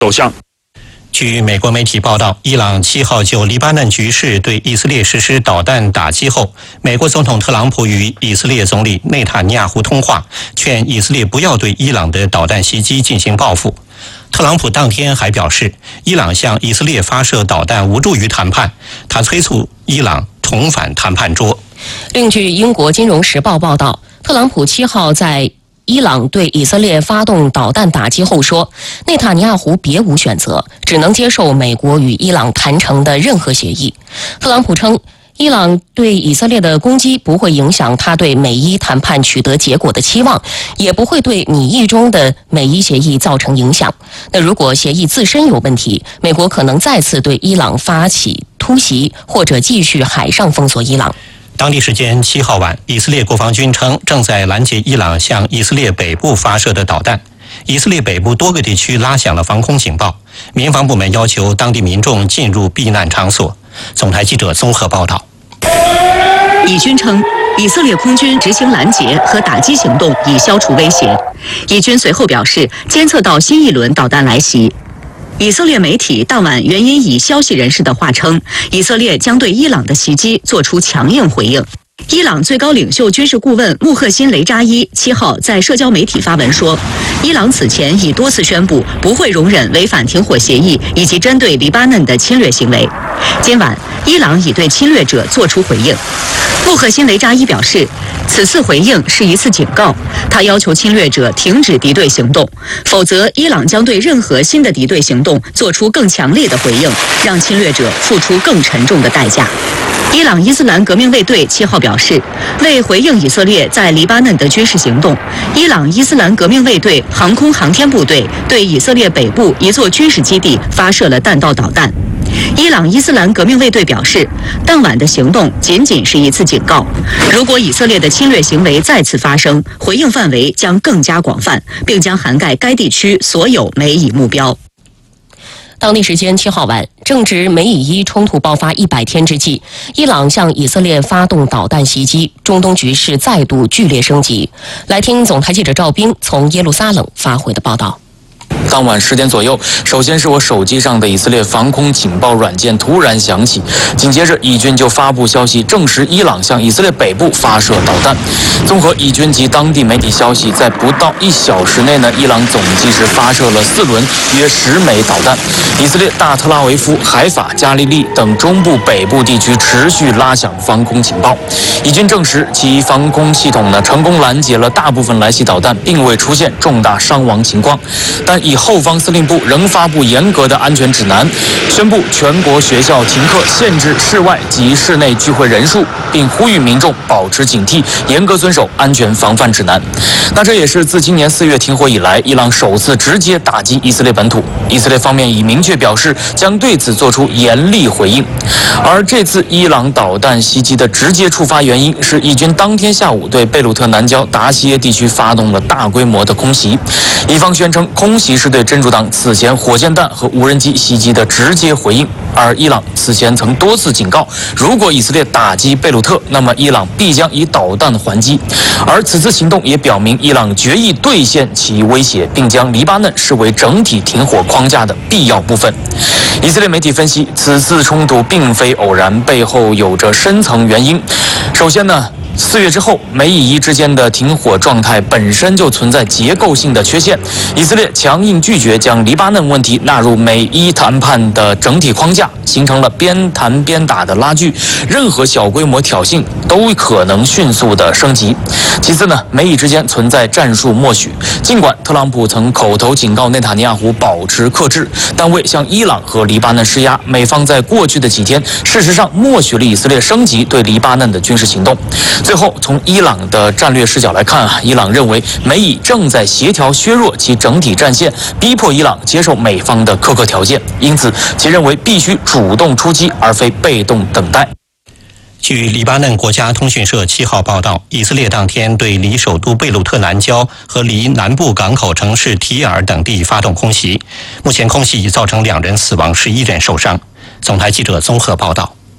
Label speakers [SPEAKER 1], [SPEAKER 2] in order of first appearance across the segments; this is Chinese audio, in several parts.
[SPEAKER 1] 走向。
[SPEAKER 2] 据美国媒体报道，伊朗7号就黎巴嫩局势对以色列实施导弹打击后，美国总统特朗普与以色列总理内塔尼亚胡通话，劝以色列不要对伊朗的导弹袭击进行报复。特朗普当天还表示，伊朗向以色列发射导弹无助于谈判，他催促伊朗重返谈判桌。
[SPEAKER 3] 另据英国《金融时报》报道，特朗普7号在伊朗对以色列发动导弹打击后说，内塔尼亚胡别无选择，只能接受美国与伊朗谈成的任何协议。特朗普称，伊朗对以色列的攻击不会影响他对美伊谈判取得结果的期望，也不会对拟议中的美伊协议造成影响。那如果协议自身有问题，美国可能再次对伊朗发起突袭，或者继续海上封锁伊朗。
[SPEAKER 2] 当地时间7号晚，以色列国防军称正在拦截伊朗向以色列北部发射的导弹。以色列北部多个地区拉响了防空警报，民防部门要求当地民众进入避难场所。总台记者综合报道。
[SPEAKER 4] 以军称，以色列空军执行拦截和打击行动以消除威胁。以军随后表示，监测到新一轮导弹来袭。以色列媒体当晚援引以消息人士的话称，以色列将对伊朗的袭击做出强硬回应。伊朗最高领袖军事顾问穆赫辛·雷扎伊7号在社交媒体发文说，伊朗此前已多次宣布不会容忍违反停火协议以及针对黎巴嫩的侵略行为。今晚，伊朗已对侵略者作出回应。穆赫辛·雷扎伊表示，此次回应是一次警告，他要求侵略者停止敌对行动，否则伊朗将对任何新的敌对行动做出更强烈的回应，让侵略者付出更沉重的代价。伊朗伊斯兰革命卫队7号表示，为回应以色列在黎巴嫩的军事行动，伊朗伊斯兰革命卫队航空航天部队对以色列北部一座军事基地发射了弹道导弹。伊朗伊斯兰革命卫队表示，当晚的行动仅仅是一次警告，如果以色列的侵略行为再次发生，回应范围将更加广泛，并将涵盖该地区所有美以目标。
[SPEAKER 3] 当地时间7号晚，正值美以伊冲突爆发100天之际，伊朗向以色列发动导弹袭击，中东局势再度剧烈升级。来听总台记者赵冰从耶路撒冷发回的报道。
[SPEAKER 5] 当晚10点左右，首先是我手机上的以色列防空警报软件突然响起，紧接着以军就发布消息，证实伊朗向以色列北部发射导弹。综合以军及当地媒体消息，在不到1小时内呢，伊朗总计是发射了4轮约10枚导弹。以色列大特拉维夫、海法、加利利等中部北部地区持续拉响防空警报。以军证实其防空系统呢成功拦截了大部分来袭导弹，并未出现重大伤亡情况。但以后方司令部仍发布严格的安全指南，宣布全国学校停课，限制室外及室内聚会人数，并呼吁民众保持警惕，严格遵守安全防范指南。那这也是自今年4月停火以来，伊朗首次直接打击以色列本土。以色列方面已明确表示将对此做出严厉回应。而这次伊朗导弹袭击的直接触发原因是以军当天下午对贝鲁特南郊达西耶地区发动了大规模的空袭。伊方宣称空袭是对真主党此前火箭弹和无人机袭击的直接回应，而伊朗此前曾多次警告，如果以色列打击贝鲁特，那么伊朗必将以导弹还击。而此次行动也表明伊朗决意兑现其威胁，并将黎巴嫩视为整体停火框架的必要部分。以色列媒体分析，此次冲突并非偶然，背后有着深层原因。首先呢，4月之后，美以伊之间的停火状态本身就存在结构性的缺陷。以色列强硬拒绝将黎巴嫩问题纳入美伊谈判的整体框架，形成了边谈边打的拉锯，任何小规模挑衅都可能迅速的升级。其次呢，美以之间存在战术默许。尽管特朗普曾口头警告内塔尼亚胡保持克制，但为向伊朗和黎巴嫩施压，美方在过去的几天事实上默许了以色列升级对黎巴嫩的军事行动。最后，从伊朗的战略视角来看伊朗认为美以正在协调削弱其整体战线，逼迫伊朗接受美方的苛刻条件，因此其认为必须主动出击，而非被动等待。
[SPEAKER 2] 据黎巴嫩国家通讯社7号报道，以色列当天对离首都贝鲁特南郊和离南部港口城市提尔等地发动空袭，目前空袭已造成2人死亡，11人受伤。总台记者综合报道。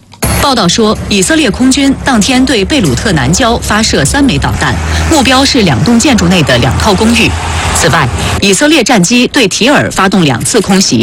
[SPEAKER 4] 报道说，以色列空军当天对贝鲁特南郊发射3枚导弹，目标是2栋建筑内的2套公寓。此外，以色列战机对提尔发动2次空袭。